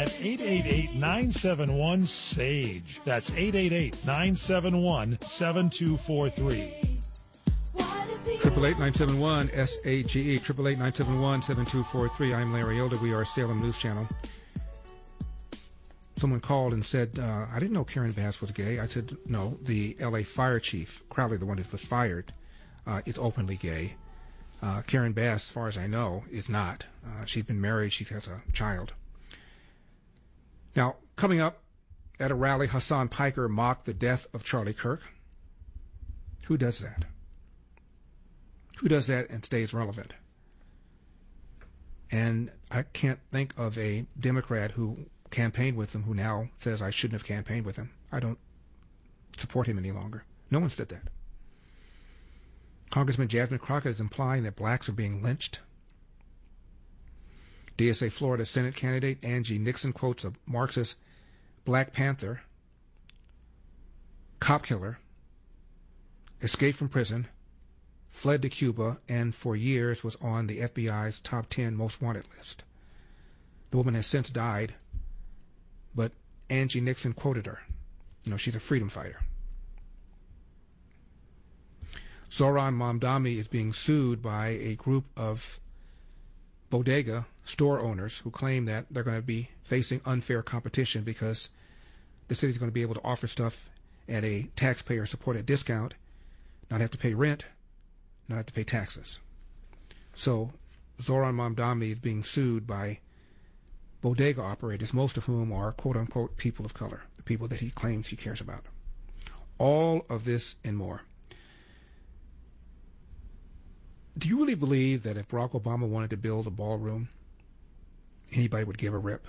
at 888-971-SAGE. That's 888-971-7243. 888-971-SAGE, 888-971-7243. I'm Larry Elder. We are Salem News Channel. Someone called and said, I didn't know Karen Bass was gay. I said, no, the L.A. fire chief, Crowley, the one that was fired, is openly gay. Karen Bass, as far as I know, is not. She's been married. She has a child. Now, coming up at a rally, Hassan Piker mocked the death of Charlie Kirk. Who does that? Who does that and stays relevant? And I can't think of a Democrat who campaigned with him who now says I shouldn't have campaigned with him. I don't support him any longer. No one said that. Congressman Jasmine Crockett is implying that blacks are being lynched. DSA Florida Senate candidate Angie Nixon quotes a Marxist Black Panther, cop killer, escaped from prison, fled to Cuba, and for years was on the FBI's top 10 most wanted list. The woman has since died, but Angie Nixon quoted her. You know, she's a freedom fighter. Zohran Mamdani is being sued by a group of bodega store owners who claim that they're going to be facing unfair competition because the city's going to be able to offer stuff at a taxpayer-supported discount, not have to pay rent, not have to pay taxes. So Zohran Mamdani is being sued by bodega operators, most of whom are quote-unquote people of color, the people that he claims he cares about. All of this and more. Do you really believe that if Barack Obama wanted to build a ballroom, anybody would give a rip?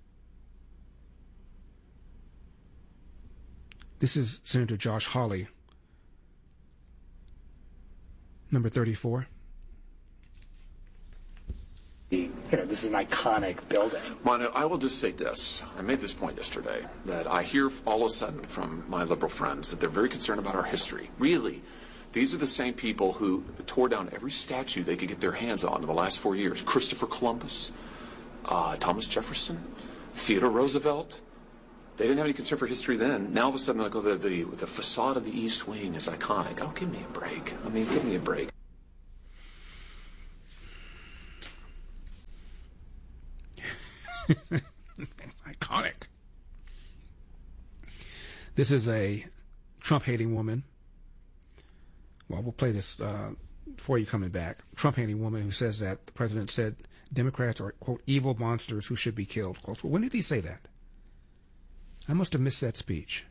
This is Senator Josh Hawley, number 34. This is an iconic building. Mono, I will just say this. I made this point yesterday, that I hear all of a sudden from my liberal friends that they're very concerned about our history. Really, these are the same people who tore down every statue they could get their hands on in the last 4 years. Christopher Columbus, Thomas Jefferson, Theodore Roosevelt. They didn't have any concern for history then. Now all of a sudden, like, the facade of the East Wing is iconic. Oh, give me a break. I mean, give me a break. Iconic. This is a Trump-hating woman. Well, we'll play this before you coming back. Trump-hating woman who says that the president said Democrats are, quote, evil monsters who should be killed, close. Well, when did he say that? I must have missed that speech.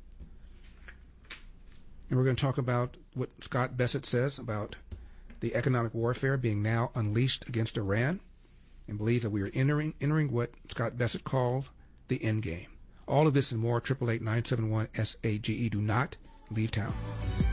And we're going to talk about what Scott Bessent says about the economic warfare being now unleashed against Iran, and believes that we are entering what Scott Bessent called the end game. All of this and more, 888-971-SAGE. Do not leave town.